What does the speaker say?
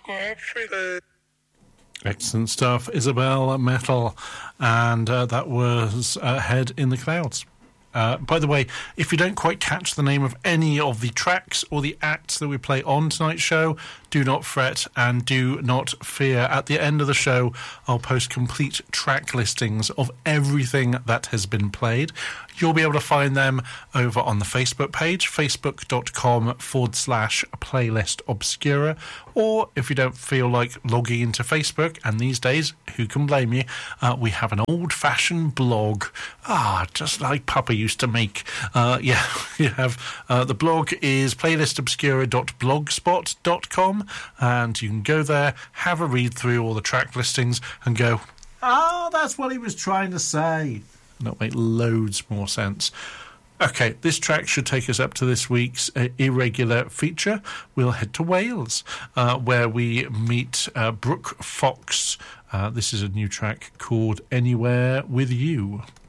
Excellent stuff, Isabel Metal, and that was Head in the Clouds. By the way, if you don't quite catch the name of any of the tracks or the acts that we play on tonight's show, do not fret and do not fear. At the end of the show, I'll post complete track listings of everything that has been played. You'll be able to find them over on the Facebook page, facebook.com/playlist obscura. Or if you don't feel like logging into Facebook, and these days, who can blame you, we have an old-fashioned blog, just like Papa used to make. You have the blog is playlistobscura.blogspot.com, and you can go there, have a read through all the track listings, and go, that's what he was trying to say. And that'll make loads more sense. Okay, this track should take us up to this week's irregular feature. We'll head to Wales, where we meet Brooke Fox. This is a new track called Anywhere With You.